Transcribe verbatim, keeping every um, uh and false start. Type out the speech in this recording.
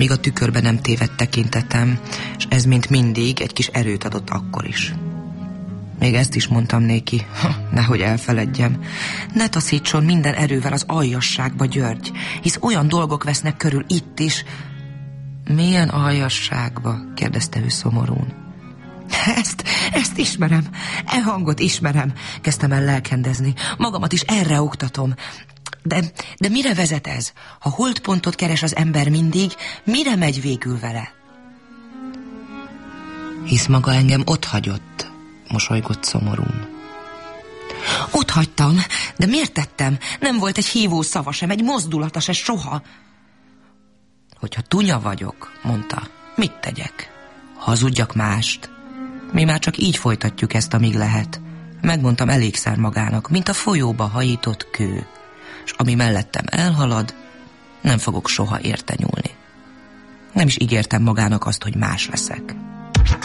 míg a tükörben nem tévedt tekintetem, és ez mint mindig egy kis erőt adott akkor is. Még ezt is mondtam néki, nehogy elfeledjem. Ne taszítson minden erővel az aljasságba, György, hisz olyan dolgok vesznek körül itt is. Milyen aljasságba? Kérdezte ő szomorún. Ezt, ezt ismerem, e hangot ismerem, kezdtem el lelkendezni. Magamat is erre oktatom. De, de mire vezet ez? Ha holdpontot keres az ember mindig, mire megy végül vele? Hisz maga engem ott hagyott, mosolygott szomorún. Ott hagytam, de miért tettem? Nem volt egy hívó szava sem, egy mozdulata se soha. Hogyha tunya vagyok, mondta, mit tegyek? Hazudjak mást. Mi már csak így folytatjuk ezt, amíg lehet. Megmondtam elégszer magának, mint a folyóba hajított kő. És ami mellettem elhalad, nem fogok soha érte nyúlni. Nem is ígértem magának azt, hogy más leszek.